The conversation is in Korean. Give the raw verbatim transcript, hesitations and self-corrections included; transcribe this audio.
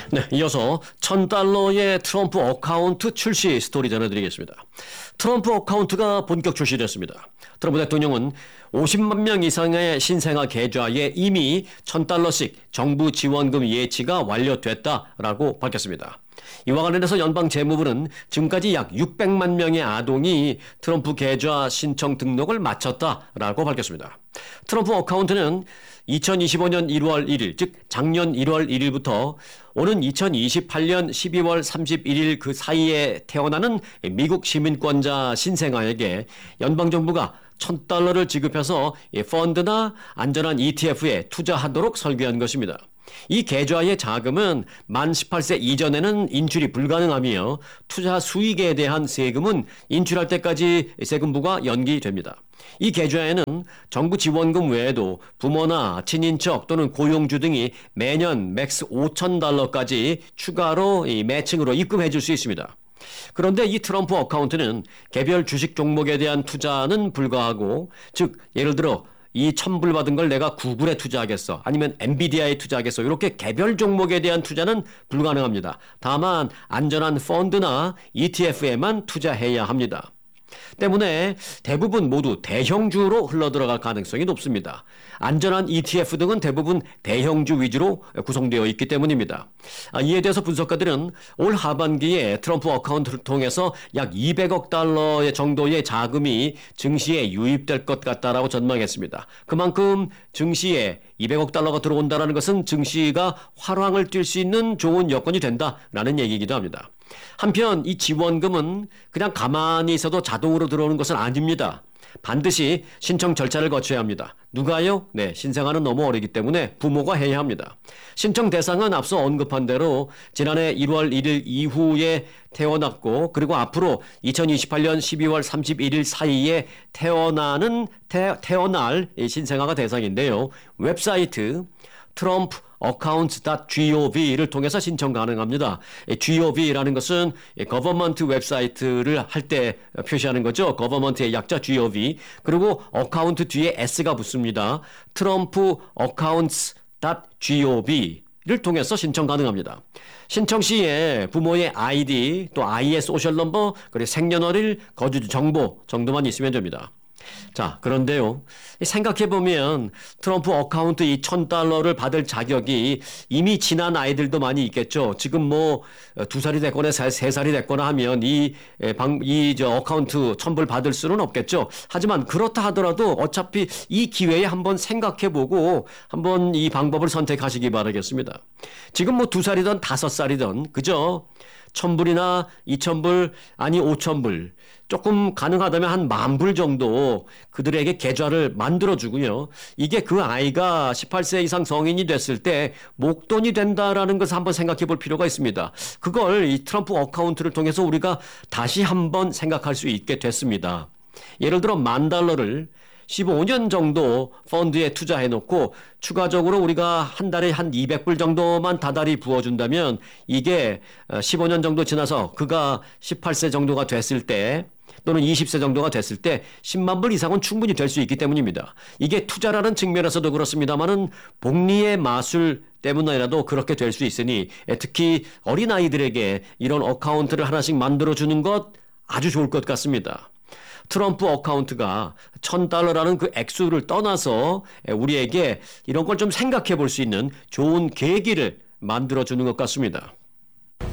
네, 이어서 천 달러의 트럼프 어카운트 출시 스토리 전해드리겠습니다. 트럼프 어카운트가 본격 출시됐습니다. 트럼프 대통령은 오십만 명 이상의 신생아 계좌에 이미 천 달러씩 정부 지원금 예치가 완료됐다라고 밝혔습니다. 이와 관련해서 연방재무부는 지금까지 약 육백만 명의 아동이 트럼프 계좌 신청 등록을 마쳤다라고 밝혔습니다. 트럼프 어카운트는 이천이십오 년 일월 일일, 즉 작년 일월 일일부터 오는 이천이십팔 년 십이월 삼십일일 그 사이에 태어나는 미국 시민권자 신생아에게 연방정부가 천 달러를 지급해서 펀드나 안전한 이티에프에 투자하도록 설계한 것입니다. 이 계좌의 자금은 만 십팔 세 이전에는 인출이 불가능하며 투자 수익에 대한 세금은 인출할 때까지 세금부가 연기됩니다. 이 계좌에는 정부 지원금 외에도 부모나 친인척 또는 고용주 등이 매년 맥스 오천 달러까지 추가로 이 매칭으로 입금해 줄 수 있습니다. 그런데 이 트럼프 어카운트는 개별 주식 종목에 대한 투자는 불가하고, 즉 예를 들어 이 천 불 받은 걸 내가 구글에 투자하겠어, 아니면 엔비디아에 투자하겠어, 이렇게 개별 종목에 대한 투자는 불가능합니다. 다만 안전한 펀드나 이티에프에만 투자해야 합니다. 때문에 대부분 모두 대형주로 흘러들어갈 가능성이 높습니다. 안전한 이티에프 등은 대부분 대형주 위주로 구성되어 있기 때문입니다. 이에 대해서 분석가들은 올 하반기에 트럼프 어카운트를 통해서 약 이백억 달러 정도의 자금이 증시에 유입될 것 같다라고 전망했습니다. 그만큼 증시에 이백억 달러가 들어온다는 것은 증시가 화랑을 띨 수 있는 좋은 여건이 된다라는 얘기이기도 합니다. 한편 이 지원금은 그냥 가만히 있어도 자동으로 들어오는 것은 아닙니다. 반드시 신청 절차를 거쳐야 합니다. 누가요? 네, 신생아는 너무 어리기 때문에 부모가 해야 합니다. 신청 대상은 앞서 언급한 대로 지난해 일월 일일 이후에 태어났고, 그리고 앞으로 이천이십팔 년 십이월 삼십일일 사이에 태어나는 태, 태어날 신생아가 대상인데요. 웹사이트 트럼프 어카운트 닷 지오비를 통해서 신청 가능합니다. 지오비라는 것은 거버먼트 웹사이트를 할 때 표시하는 거죠. 거버먼트의 약자 지오비. 그리고 어카운트 뒤에 S가 붙습니다. 트럼프 어카운트 닷 지오비를 통해서 신청 가능합니다. 신청 시에 부모의 아이디, 또 아이의 소셜 넘버, 그리고 생년월일, 거주지 정보 정도만 있으면 됩니다. 자, 그런데요, 생각해보면 트럼프 어카운트 이 천 달러를 받을 자격이 이미 지난 아이들도 많이 있겠죠. 지금 뭐 두 살이 됐거나 세 살이 됐거나 하면 이 방, 이 저 어카운트 천 불 받을 수는 없겠죠. 하지만 그렇다 하더라도 어차피 이 기회에 한번 생각해보고 한번 이 방법을 선택하시기 바라겠습니다. 지금 뭐 두 살이든 다섯 살이든 그죠? 천 불이나 이천 불, 아니 오천 불, 조금 가능하다면 한 만 불 정도 그들에게 계좌를 만들어주고요. 이게 그 아이가 십팔 세 이상 성인이 됐을 때 목돈이 된다라는 것을 한번 생각해 볼 필요가 있습니다. 그걸 이 트럼프 어카운트를 통해서 우리가 다시 한번 생각할 수 있게 됐습니다. 예를 들어 만 달러를 십오 년 정도 펀드에 투자해 놓고 추가적으로 우리가 한 달에 한 이백 불 정도만 다달이 부어준다면 이게 십오 년 정도 지나서 그가 십팔 세 정도가 됐을 때 또는 이십 세 정도가 됐을 때 십만 불 이상은 충분히 될 수 있기 때문입니다. 이게 투자라는 측면에서도 그렇습니다만은 복리의 마술 때문이라도 그렇게 될 수 있으니 특히 어린아이들에게 이런 어카운트를 하나씩 만들어주는 것 아주 좋을 것 같습니다. 트럼프 어카운트가 천 달러라는 그 액수를 떠나서 우리에게 이런 걸 좀 생각해 볼 수 있는 좋은 계기를 만들어주는 것 같습니다.